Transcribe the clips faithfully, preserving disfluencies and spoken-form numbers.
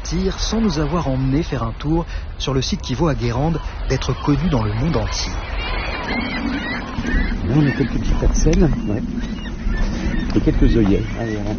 partir sans nous avoir emmenés faire un tour sur le site qui vaut à Guérande d'être connu dans le monde entier. Là, on a quelques petits tas de sel, ouais. Et quelques œillets. Allez, allez.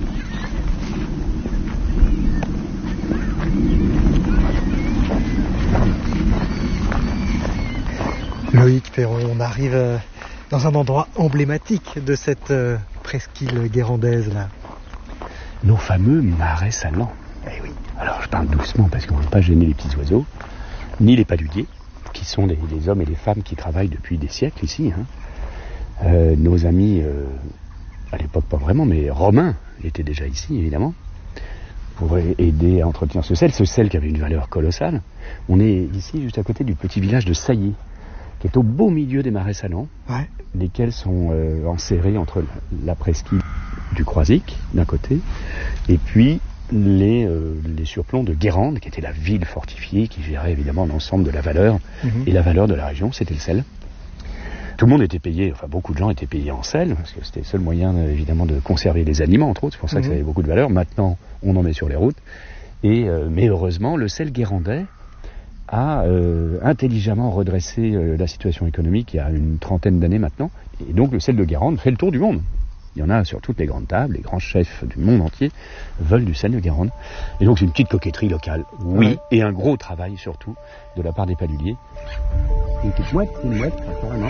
Loïc Perron, on arrive dans un endroit emblématique de cette presqu'île guérandaise là. Nos fameux marais salants. Eh oui. Alors je parle doucement parce qu'on ne veut pas gêner les petits oiseaux, ni les paludiers, qui sont les, les hommes et les femmes qui travaillent depuis des siècles ici. Hein. Euh, nos amis, euh, à l'époque pas vraiment, mais romains étaient déjà ici évidemment, pour aider à entretenir ce sel, ce sel qui avait une valeur colossale. On est ici juste à côté du petit village de Saillé, qui est au beau milieu des marais salants, ouais. lesquels sont euh, enserrés entre la, la presqu'île du Croisic, d'un côté, et puis les, euh, les surplombs de Guérande, qui était la ville fortifiée, qui gérait évidemment l'ensemble de la valeur, mmh. et la valeur de la région, c'était le sel. Tout le monde était payé, enfin beaucoup de gens étaient payés en sel, parce que c'était le seul moyen évidemment de conserver les aliments, entre autres, c'est pour ça mmh. que ça avait beaucoup de valeur. Maintenant, on en met sur les routes, et, euh, mais heureusement, le sel guérandais a euh, intelligemment redressé euh, la situation économique il y a une trentaine d'années maintenant, et donc le sel de Guérande fait le tour du monde. Il y en a sur toutes les grandes tables, les grands chefs du monde entier veulent du sel de Guérande. Et donc c'est une petite coquetterie locale, oui, ouais. et un gros travail surtout de la part des paludiers. Une petite mouette, une mouette, carrément.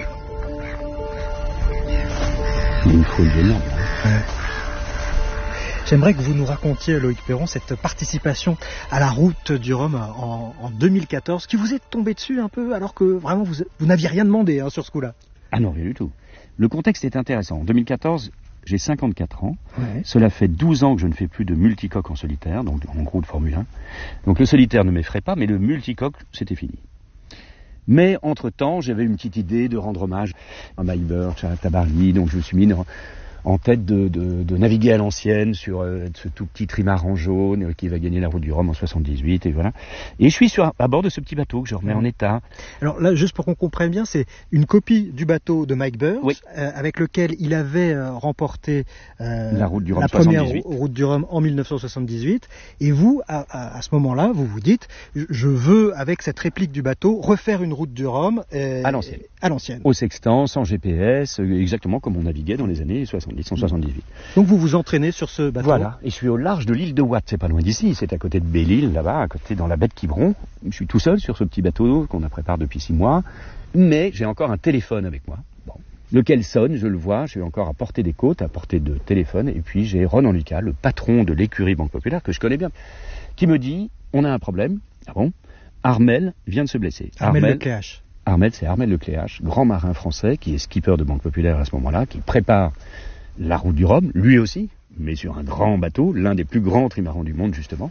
Une foule d'énormes. Ouais. J'aimerais que vous nous racontiez, Loïc Perron, cette participation à la route du Rhum en, en deux mille quatorze, qui vous est tombé dessus un peu, alors que vraiment vous, vous n'aviez rien demandé hein, sur ce coup-là. Ah non, rien du tout. Le contexte est intéressant. En deux mille quatorze, j'ai cinquante-quatre ans. Ouais. Cela fait douze ans que je ne fais plus de multicoque en solitaire, donc en gros de Formule un. Donc le solitaire ne m'effraie pas, mais le multicoque, c'était fini. Mais entre-temps, j'avais une petite idée de rendre hommage à Mike Birch, à Tabarly, donc je me suis mis dans, en tête de, de, de naviguer à l'ancienne sur euh, ce tout petit trimaran jaune euh, qui va gagner la route du Rhum en soixante-dix-huit, et voilà. Et je suis sur, à bord de ce petit bateau que je remets mmh. en état. Alors là, juste pour qu'on comprenne bien, c'est une copie du bateau de Mike Birch, oui. euh, avec lequel il avait euh, remporté euh, la, route du Rhum la première route du Rhum en mille neuf cent soixante-dix-huit. Et vous, à, à, à ce moment-là, vous vous dites, je veux, avec cette réplique du bateau, refaire une route du Rhum euh, à l'ancienne. À l'ancienne. Au sextant, sans G P S, exactement comme on naviguait dans les années soixante-dix cent soixante-dix-huit. Donc vous vous entraînez sur ce bateau. Voilà, et je suis au large de l'île de Watt, c'est pas loin d'ici, c'est à côté de Belle-Île, là-bas, à côté dans la baie de Quiberon. Je suis tout seul sur ce petit bateau qu'on a préparé depuis six mois, mais j'ai encore un téléphone avec moi, bon. lequel sonne, je le vois, je suis encore à portée des côtes, à portée de téléphone, et puis j'ai Ronan Lucas, le patron de l'écurie Banque Populaire, que je connais bien, qui me dit, on a un problème, ah bon, Armel vient de se blesser. Armel, Armel Lecléache. Armel, c'est Armel Lecléache, grand marin français, qui est skipper de Banque Populaire à ce moment-là, qui prépare la route du Rhum, lui aussi, mais sur un grand bateau, l'un des plus grands trimarans du monde, justement.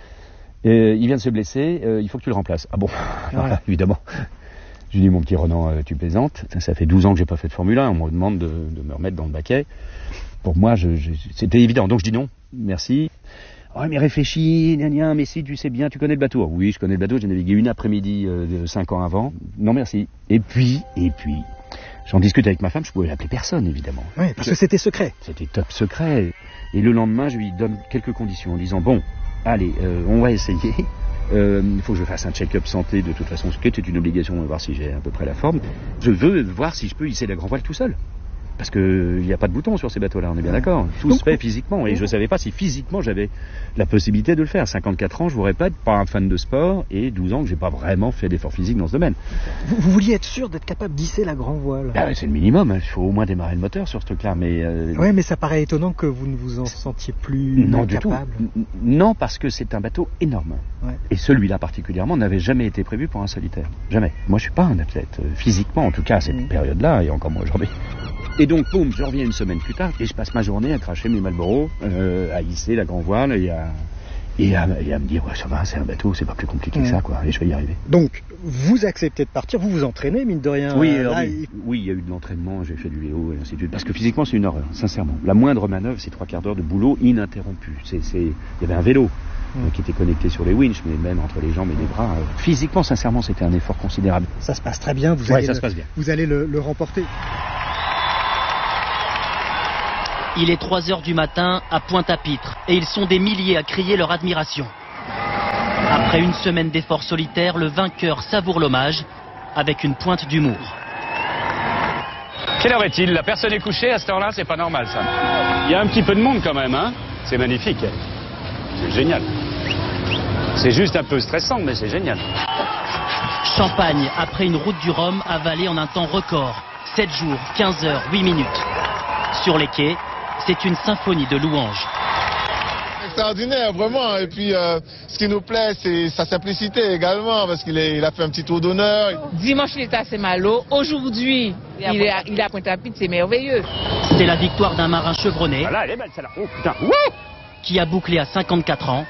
Et il vient de se blesser, euh, il faut que tu le remplaces. Ah bon, alors, ouais. évidemment. Je lui dis, mon petit Ronan, euh, tu plaisantes. Ça, ça fait douze ans que j'ai pas fait de Formule un, on me demande de, de me remettre dans le baquet. Pour moi, je, je, c'était évident, donc je dis non, merci. Oh, mais réfléchis, gna gna, mais si tu sais bien, tu connais le bateau. Oui, je connais le bateau, j'ai navigué une après-midi euh, cinq ans avant. Non, merci. Et puis, et puis... J'en discute avec ma femme, je pouvais l'appeler personne, évidemment. Oui, parce que c'était secret. C'était top secret. Et le lendemain, je lui donne quelques conditions en disant, bon, allez, euh, on va essayer. Il euh, faut que je fasse un check-up santé, de toute façon, ce qui était une obligation de voir si j'ai à peu près la forme. Je veux voir si je peux hisser la grand voile tout seul. Parce qu'il n'y a pas de bouton sur ces bateaux-là, on est bien d'accord. Tout Donc, se fait physiquement. Et je ne savais pas si physiquement j'avais la possibilité de le faire. cinquante-quatre ans, je vous répète, pas un fan de sport, et douze ans que je n'ai pas vraiment fait d'effort physique dans ce domaine. Vous, vous vouliez être sûr d'être capable d'hisser la grand voile. Ah, c'est le minimum, il faut au moins démarrer le moteur sur ce truc-là. Mais euh... Oui, mais ça paraît étonnant que vous ne vous en sentiez plus non, capable. Du tout. Non, parce que c'est un bateau énorme. Ouais. Et celui-là particulièrement n'avait jamais été prévu pour un solitaire. Jamais. Moi, je ne suis pas un athlète, physiquement, en tout cas à cette mmh. période-là, et encore moins aujourd'hui. Et donc, boum, je reviens une semaine plus tard et je passe ma journée à cracher mes Marlboro, euh, à hisser la grand voile et à, et à, et à me dire, ouais, ça va, c'est un bateau, c'est pas plus compliqué mmh. que ça, quoi, et je vais y arriver. Donc, vous acceptez de partir, vous vous entraînez, mine de rien. Oui, euh, alors, là, oui, il... oui, il y a eu de l'entraînement, j'ai fait du vélo et ainsi de suite, parce que physiquement, c'est une horreur, sincèrement. La moindre manœuvre, c'est trois quarts d'heure de boulot ininterrompu. C'est, c'est... Il y avait un vélo mmh. qui était connecté sur les winches, mais même entre les jambes et les bras. Euh... Physiquement, sincèrement, c'était un effort considérable. Ça se passe très bien, vous ouais, allez, ça le... se passe bien. Vous allez le, le remporter. Il est trois heures du matin à Pointe-à-Pitre et ils sont des milliers à crier leur admiration. Après une semaine d'efforts solitaires, le vainqueur savoure l'hommage avec une pointe d'humour. Quelle heure est-il? La personne est couchée à cette heure-là, c'est pas normal ça. Il y a un petit peu de monde quand même, hein. C'est magnifique. C'est génial. C'est juste un peu stressant, mais c'est génial. Champagne après une route du Rhum avalée en un temps record. sept jours, quinze heures, huit minutes. Sur les quais, c'est une symphonie de louanges. Extraordinaire, vraiment. Et puis, euh, ce qui nous plaît, c'est sa simplicité également, parce qu'il est, il a fait un petit tour d'honneur. Dimanche, il était à Saint-Malo. Aujourd'hui, il est à, il est à Pointe-à-Pitre, c'est merveilleux. C'est la victoire d'un marin chevronné. Voilà, elle est belle celle-là. Oh putain. Wouh, qui a bouclé à cinquante-quatre ans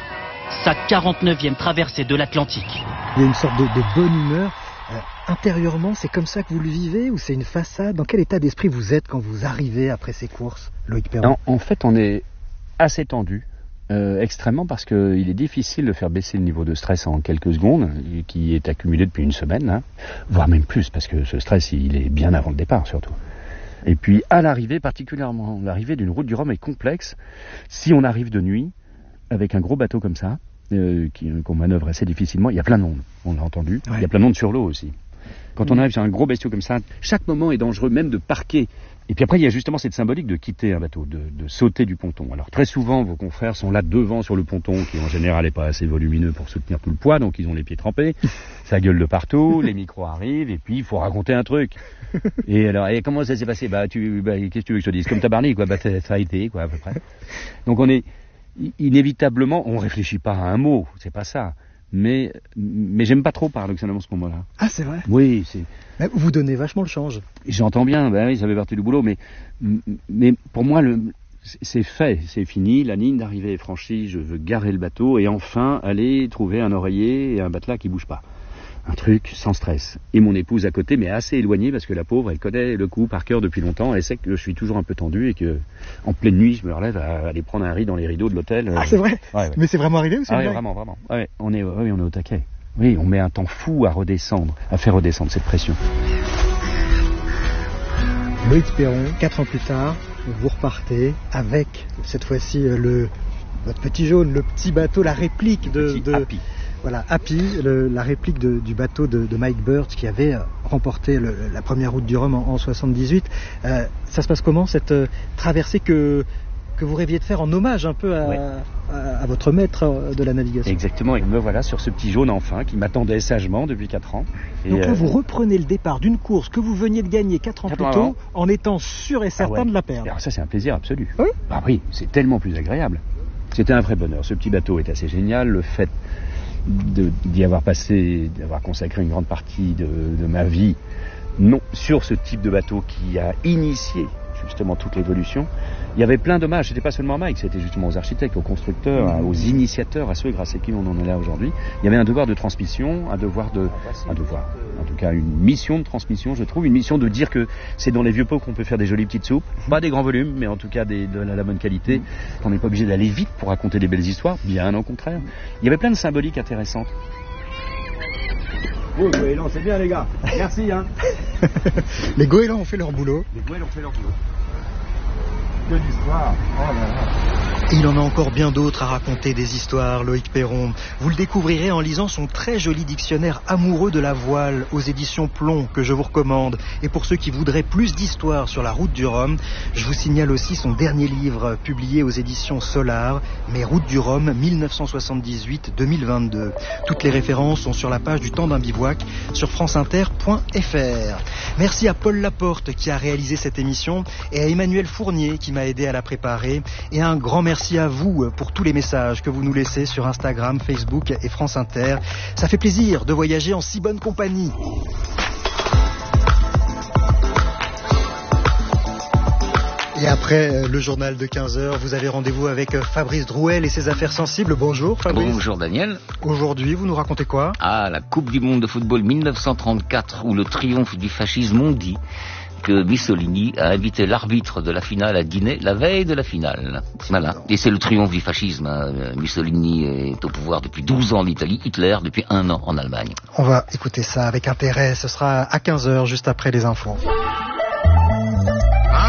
sa quarante-neuvième traversée de l'Atlantique. Il y a une sorte de, de bonne humeur. Euh, intérieurement, c'est comme ça que vous le vivez ou c'est une façade? Dans quel état d'esprit vous êtes quand vous arrivez après ces courses, Loïc Perron? En, en fait, on est assez tendu. Euh, extrêmement, parce qu'il est difficile de faire baisser le niveau de stress en quelques secondes, qui est accumulé depuis une semaine, hein, voire même plus, parce que ce stress, il est bien avant le départ, surtout. Et puis, à l'arrivée, particulièrement, l'arrivée d'une route du Rhum est complexe. Si on arrive de nuit, avec un gros bateau comme ça, euh, qui, qu'on manœuvre assez difficilement, il y a plein de monde, on l'a entendu, ouais. Il y a plein de monde sur l'eau aussi. Quand on arrive sur un gros bestiau comme ça, chaque moment est dangereux, même de parquer. Et puis après, il y a justement cette symbolique de quitter un bateau, de, de sauter du ponton. Alors très souvent, vos confrères sont là devant sur le ponton, qui en général n'est pas assez volumineux pour soutenir tout le poids, donc ils ont les pieds trempés, ça gueule de partout, les micros arrivent, et puis il faut raconter un truc. Et alors, et comment ça s'est passé? Bah, tu, bah, qu'est-ce que tu veux que je te dise? Comme t'as parlé, quoi. Bah, ça, ça a été, quoi, à peu près. Donc on est inévitablement, on réfléchit pas à un mot, c'est pas ça. Mais, mais j'aime pas trop paradoxalement ce moment-là. Ah, c'est vrai? Oui, c'est... Mais vous donnez vachement le change. J'entends bien, ben oui, ça fait partie du boulot, mais, mais pour moi, le, c'est fait, c'est fini, la ligne d'arrivée est franchie, je veux garer le bateau et enfin aller trouver un oreiller et un matelas qui bouge pas. Un truc sans stress. Et mon épouse à côté, mais assez éloignée, parce que la pauvre, elle connaît le coup par cœur depuis longtemps, elle sait que je suis toujours un peu tendu et que, en pleine nuit, je me relève à aller prendre un riz dans les rideaux de l'hôtel. Ah, c'est vrai? Ouais, ouais. Mais c'est vraiment arrivé ou c'est ah, vrai? Oui, vraiment, vraiment. Ouais, on est, oui, on est au taquet. Oui, on met un temps fou à redescendre, à faire redescendre cette pression. Loïc Perron, quatre ans plus tard, vous repartez avec, cette fois-ci, le, votre petit jaune, le petit bateau, la réplique de... Petit de... Happy. Voilà, Happy, le, la réplique de, du bateau de, de Mike Bird qui avait remporté le, la première route du Rhum en, en soixante-dix-huit. Euh, ça se passe comment, cette euh, traversée que, que vous rêviez de faire en hommage un peu à, ouais. à, à votre maître de la navigation? Exactement, et me voilà sur ce petit jaune enfin qui m'attendait sagement depuis quatre ans. Et Donc là, euh... vous reprenez le départ d'une course que vous veniez de gagner quatre ans plus tôt en étant sûr et certain ah ouais. de la perdre. Alors ça, c'est un plaisir absolu. Oui, ah oui, c'est tellement plus agréable. C'était un vrai bonheur. Ce petit bateau est assez génial. Le fait De, d'y avoir passé, d'avoir consacré une grande partie de, de ma vie non, sur ce type de bateau qui a initié justement toute l'évolution. Il y avait plein d'hommages, c'était pas seulement Mike, c'était justement aux architectes, aux constructeurs, mmh. aux initiateurs, à ceux grâce à qui on en est là aujourd'hui. Il y avait un devoir de transmission, un devoir de... un devoir, en tout cas une mission de transmission, je trouve, une mission de dire que c'est dans les vieux pots qu'on peut faire des jolies petites soupes, mmh. pas des grands volumes, mais en tout cas des, de la, la bonne qualité, mmh. qu'on n'est pas obligé d'aller vite pour raconter des belles histoires, bien au contraire. Il y avait plein de symboliques intéressantes. Oh, le goéland, c'est bien les gars, merci hein. Les goélands ont fait leur boulot. Les goélands ont fait leur boulot. Que d'histoire. Oh là là. Et il en a encore bien d'autres à raconter, des histoires, Loïc Perron. Vous le découvrirez en lisant son très joli dictionnaire amoureux de la voile aux éditions Plomb, que je vous recommande. Et pour ceux qui voudraient plus d'histoires sur la route du Rhum, je vous signale aussi son dernier livre, publié aux éditions Solar, Mes routes du Rhum mille neuf cent soixante-dix-huit à deux mille vingt-deux. Toutes les références sont sur la page du Temps d'un bivouac sur franceinter point f r. Merci à Paul Laporte qui a réalisé cette émission et à Emmanuel Fournier qui m'a aidé à la préparer. Et un grand merci à vous pour tous les messages que vous nous laissez sur Instagram, Facebook et France Inter. Ça fait plaisir de voyager en si bonne compagnie. Et après le journal de quinze heures, vous avez rendez-vous avec Fabrice Drouel et ses affaires sensibles. Bonjour Fabrice. Bonjour Daniel. Aujourd'hui, vous nous racontez quoi? Ah, la Coupe du Monde de football mille neuf cent trente-quatre, où le triomphe du fascisme, on dit que Mussolini a invité l'arbitre de la finale à dîner la veille de la finale. Voilà. Et c'est le triomphe du fascisme. Hein. Mussolini est au pouvoir depuis douze ans en Italie, Hitler depuis un an en Allemagne. On va écouter ça avec intérêt. Ce sera à quinze heures, juste après les infos. Ah,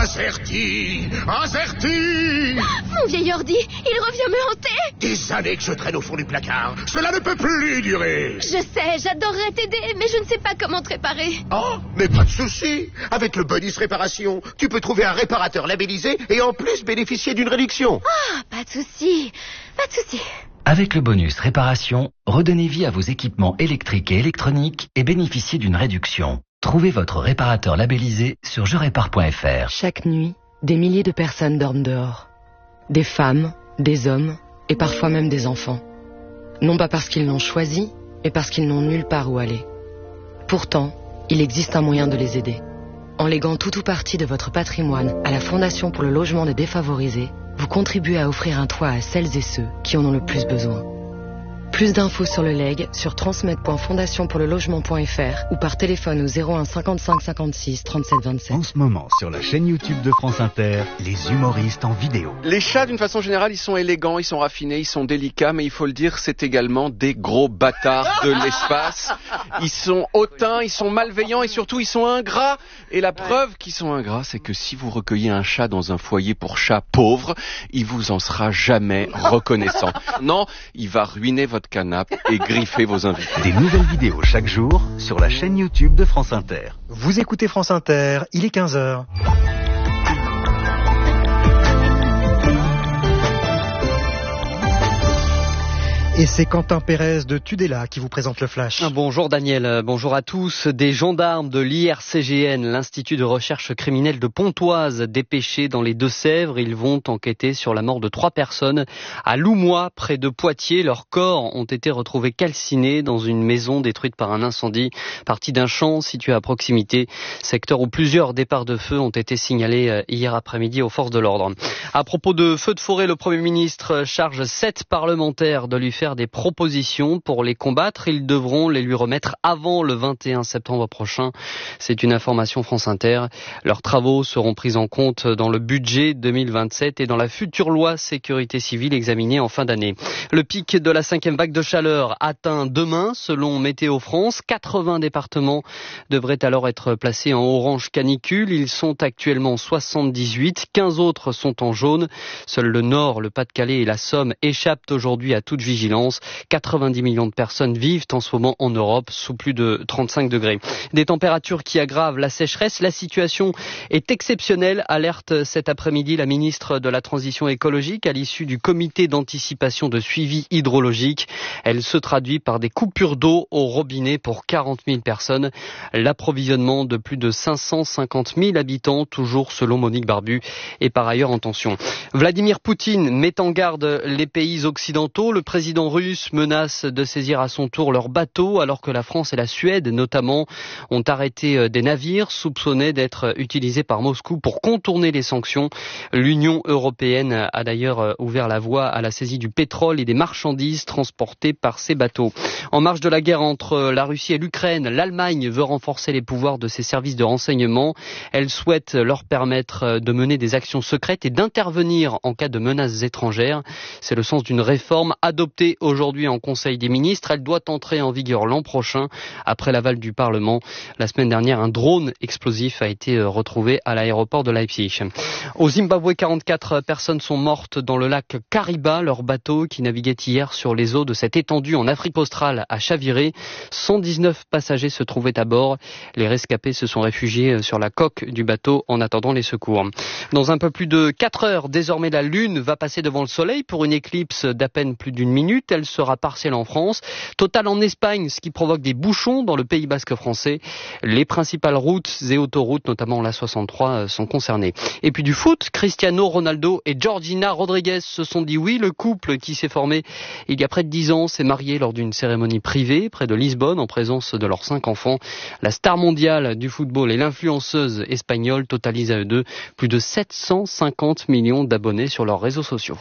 Azerty, Azerty. Mon vieil ordi, il revient me hanter. Des années que je traîne au fond du placard. Cela ne peut plus durer. Je sais, j'adorerais t'aider, mais je ne sais pas comment te réparer. Oh, mais pas de souci. Avec le bonus réparation, tu peux trouver un réparateur labellisé et en plus bénéficier d'une réduction. Ah, pas de souci, pas de souci. Avec le bonus réparation, redonnez vie à vos équipements électriques et électroniques et bénéficiez d'une réduction. Trouvez votre réparateur labellisé sur je répare point f r. Chaque nuit, des milliers de personnes dorment dehors. Des femmes, des hommes et parfois même des enfants. Non pas parce qu'ils l'ont choisi, mais parce qu'ils n'ont nulle part où aller. Pourtant, il existe un moyen de les aider. En léguant tout ou partie de votre patrimoine à la Fondation pour le logement des défavorisés, vous contribuez à offrir un toit à celles et ceux qui en ont le plus besoin. Plus d'infos sur le leg sur transmettre point fondation pour le logement point f r ou par téléphone au zéro un cinquante-cinq cinquante-six trente-sept vingt-sept. En ce moment, sur la chaîne YouTube de France Inter, les humoristes en vidéo. Les chats, d'une façon générale, ils sont élégants, ils sont raffinés, ils sont délicats, mais il faut le dire, c'est également des gros bâtards de l'espace. Ils sont hautains, ils sont malveillants et surtout, ils sont ingrats. Et la preuve qu'ils sont ingrats, c'est que si vous recueillez un chat dans un foyer pour chats pauvres, il vous en sera jamais reconnaissant. Non, il va ruiner votre canapé et griffer vos invités. Des nouvelles vidéos chaque jour sur la chaîne YouTube de France Inter. Vous écoutez France Inter, il est quinze heures. Et c'est Quentin Pérez de Tudela qui vous présente le Flash. Bonjour Daniel, bonjour à tous. Des gendarmes de l'I R C G N, l'Institut de recherche criminelle de Pontoise, dépêchés dans les Deux-Sèvres. Ils vont enquêter sur la mort de trois personnes à Loumois, près de Poitiers. Leurs corps ont été retrouvés calcinés dans une maison détruite par un incendie parti d'un champ situé à proximité, secteur où plusieurs départs de feu ont été signalés hier après-midi aux forces de l'ordre. À propos de feux de forêt, le Premier ministre charge sept parlementaires de lui faire des propositions pour les combattre. Ils devront les lui remettre avant le vingt et un septembre prochain. C'est une information France Inter. Leurs travaux seront pris en compte dans le budget deux mille vingt-sept et dans la future loi sécurité civile examinée en fin d'année. Le pic de la cinquième vague de chaleur atteint demain, selon Météo France. quatre-vingts départements devraient alors être placés en orange canicule. Ils sont actuellement soixante-dix-huit. quinze autres sont en jaune. Seuls le Nord, le Pas-de-Calais et la Somme échappent aujourd'hui à toute vigilance. quatre-vingt-dix millions de personnes vivent en ce moment en Europe sous plus de trente-cinq degrés. Des températures qui aggravent la sécheresse. La situation est exceptionnelle, alerte cet après-midi la ministre de la Transition écologique à l'issue du comité d'anticipation de suivi hydrologique. Elle se traduit par des coupures d'eau au robinet pour quarante mille personnes. L'approvisionnement de plus de cinq cent cinquante mille habitants, toujours selon Monique Barbu, est par ailleurs en tension. Vladimir Poutine met en garde les pays occidentaux. Le président russe menace de saisir à son tour leurs bateaux alors que la France et la Suède notamment ont arrêté des navires soupçonnés d'être utilisés par Moscou pour contourner les sanctions. L'Union européenne a d'ailleurs ouvert la voie à la saisie du pétrole et des marchandises transportées par ces bateaux. En marge de la guerre entre la Russie et l'Ukraine, l'Allemagne veut renforcer les pouvoirs de ses services de renseignement. Elle souhaite leur permettre de mener des actions secrètes et d'intervenir en cas de menaces étrangères. C'est le sens d'une réforme adoptée aujourd'hui en Conseil des ministres. Elle doit entrer en vigueur l'an prochain après l'aval du Parlement. La semaine dernière, un drone explosif a été retrouvé à l'aéroport de Leipzig. Au Zimbabwe, quarante-quatre personnes sont mortes dans le lac Kariba. Leur bateau qui naviguait hier sur les eaux de cette étendue en Afrique australe a chaviré. cent dix-neuf passagers se trouvaient à bord. Les rescapés se sont réfugiés sur la coque du bateau en attendant les secours. Dans un peu plus de quatre heures, désormais la Lune va passer devant le Soleil pour une éclipse d'à peine plus d'une minute. Elle sera partielle en France, totale en Espagne, ce qui provoque des bouchons dans le Pays basque français. Les principales routes et autoroutes, notamment l'A soixante-trois, sont concernées. Et puis du foot, Cristiano Ronaldo et Georgina Rodriguez se sont dit oui. Le couple qui s'est formé il y a près de dix ans s'est marié lors d'une cérémonie privée près de Lisbonne en présence de leurs cinq enfants. La star mondiale du football et l'influenceuse espagnole totalisent à eux deux plus de sept cent cinquante millions d'abonnés sur leurs réseaux sociaux.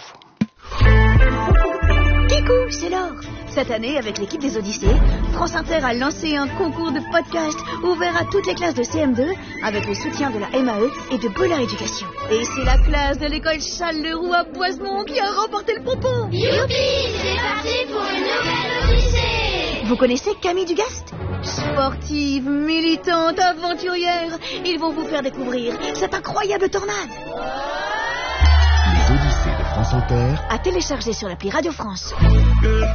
Coucou, c'est Laure. Cette année, avec l'équipe des Odyssées, France Inter a lancé un concours de podcast ouvert à toutes les classes de C M deux avec le soutien de la M A E et de Polar Éducation. Et c'est la classe de l'école Charles-Leroux à Boisemont qui a remporté le pompon. Youpi, c'est parti pour une nouvelle Odyssée. Vous connaissez Camille Dugast ? Sportives, militantes, aventurières, ils vont vous faire découvrir cette incroyable tornade. Les Odyssées de France Inter. À télécharger sur l'appli Radio France.